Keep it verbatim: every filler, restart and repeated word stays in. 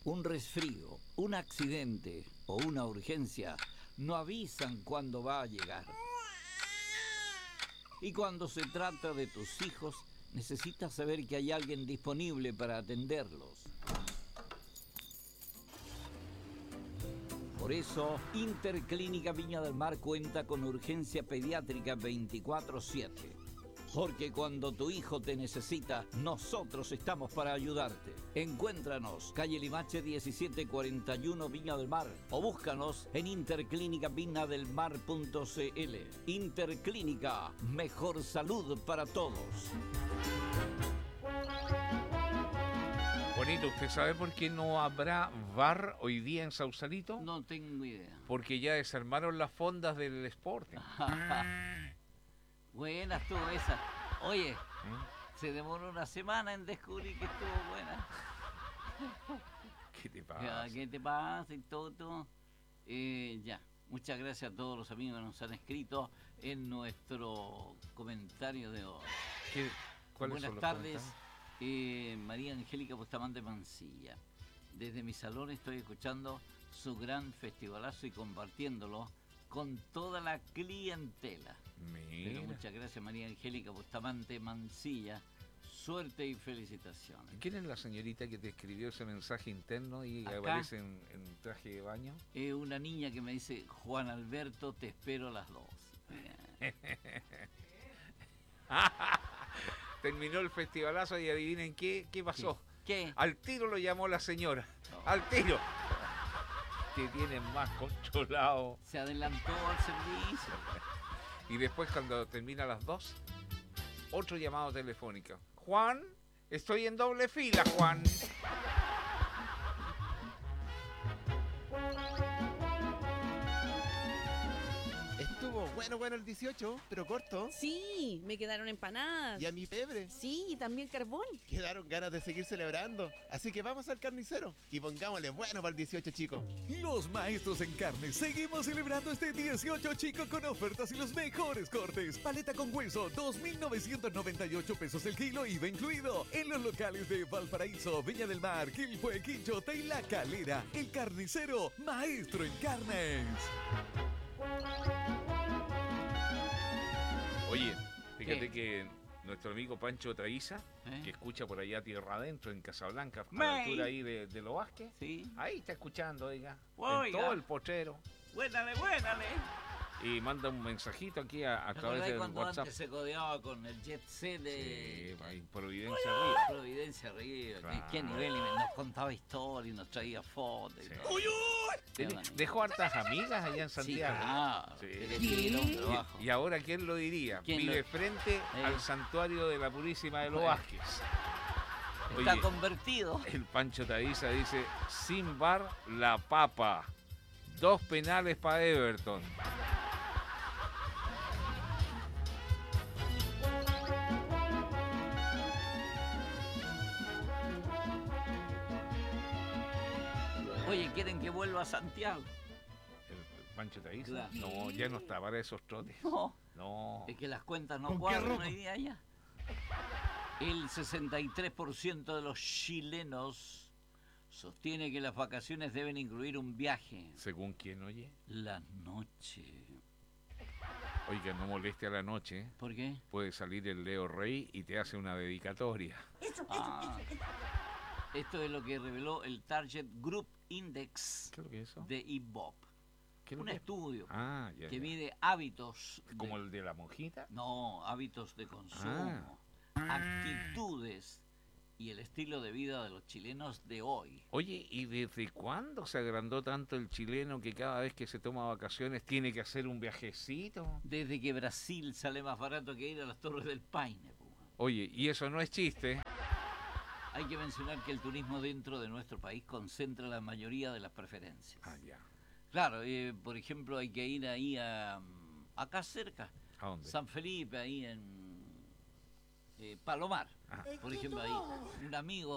Un resfrío, un accidente o una urgencia no avisan cuándo va a llegar. Y cuando se trata de tus hijos, necesitas saber que hay alguien disponible para atenderlos. Por eso, Interclínica Viña del Mar cuenta con urgencia pediátrica veinticuatro siete. Porque cuando tu hijo te necesita, nosotros estamos para ayudarte. Encuéntranos, calle Limache diecisiete cuarenta y uno, Viña del Mar, o búscanos en interclínica viña del mar punto c l. Interclínica, mejor salud para todos. Bonito, ¿usted sabe por qué no habrá V A R hoy día en Sausalito? No tengo idea. Porque ya desarmaron las fondas del Sporting. Buena estuvo esa. Oye, ¿Mm? se demoró una semana en descubrir que estuvo buena. ¿Qué te pasa? Ya, ¿qué te pasa y todo? todo? Eh, ya, muchas gracias a todos los amigos que nos han escrito en nuestro comentario de hoy. ¿Qué, ¿Cuáles Buenas son los tardes, eh, María Angélica Bustamante Mancilla. Desde mi salón estoy escuchando su gran festivalazo y compartiéndolo con toda la clientela. Mira. Pero muchas gracias, María Angélica Bustamante Mancilla. Suerte y felicitaciones. ¿Quién es la señorita que te escribió ese mensaje interno y Acá aparece en, en traje de baño? Es una niña que me dice: Juan Alberto, te espero a las dos. Terminó el festivalazo y adivinen qué, qué pasó. ¿Qué? ¿Qué? Al tiro lo llamó la señora. No. Al tiro. Te tienen más controlado. Se adelantó al servicio. Y después, cuando termina a las dos, otro llamado telefónico. Juan, estoy en doble fila, Juan. Estuvo bueno, bueno el dieciocho, pero corto. Sí, me quedaron empanadas. Y a mi pebre. Sí, y también carbón. Quedaron ganas de seguir celebrando. Así que vamos al carnicero y pongámosle bueno para el dieciocho, chicos. Los maestros en carne seguimos celebrando este dieciocho, chico, con ofertas y los mejores cortes. Paleta con hueso, dos mil novecientos noventa y ocho pesos el kilo, I V A incluido. En los locales de Valparaíso, Viña del Mar, Quilpué, Quinchota y La Calera. El carnicero, maestro en carnes. Oye, fíjate ¿Qué? que nuestro amigo Pancho Traiza, ¿Eh? que escucha por allá tierra adentro en Casablanca, a la May. altura ahí de, de Los Vázquez, Sí. ahí está escuchando, oiga, Oiga. en todo el potrero, Buénale, buénale. y manda un mensajito aquí a, a ¿Te través acordás del cuando WhatsApp. antes se codeaba con el jet set de Sí, ahí, Providencia arriba. Providencia arriba? Claro. ¿Qué nivel? Y nos contaba historias y nos traía fotos. Y Sí. todo. Tiene- Dejó hartas amigas allá en Santiago. Sí, claro. Sí. Tiene que ir a un trabajo. Y, y ahora, ¿quién lo diría? ¿Quién Vive lo- frente Eh. al santuario de la Purísima de los Bueno. Vázquez. Está Oye, convertido. el Pancho Taiza dice, sin V A R, la papa. Dos penales para Everton. Oye, ¿quieren que vuelva a Santiago? ¿El, el Pancho Taiza? Claro. No, ya no está para esos trotes. No. No. Es que las cuentas no ¿Con qué cuadran ropa? hoy día ya. El sesenta y tres por ciento de los chilenos sostiene que las vacaciones deben incluir un viaje. Según quién, oye. La noche. Oiga, no moleste a la noche. ¿eh? ¿Por qué? Puede salir el Leo Rey y te hace una dedicatoria. Ah, esto es lo que reveló el Target Group Index ¿Qué es lo que es eso? de I B O P. ¿Qué es lo Un que es? estudio Ah, ya, que ya. mide hábitos. de- ¿Como el de la monjita? No, hábitos de consumo, actitudes y el estilo de vida de los chilenos de hoy. Oye, ¿y desde cuándo se agrandó tanto el chileno que cada vez que se toma vacaciones tiene que hacer un viajecito? Desde que Brasil sale más barato que ir a las Torres del Paine. po. Oye, y eso no es chiste. Hay que mencionar que el turismo dentro de nuestro país concentra la mayoría de las preferencias. Ah, ya. Claro, eh, por ejemplo, hay que ir ahí a acá cerca, ¿A dónde? San Felipe, ahí en eh, Palomar. Ah. Por ejemplo, ahí un amigo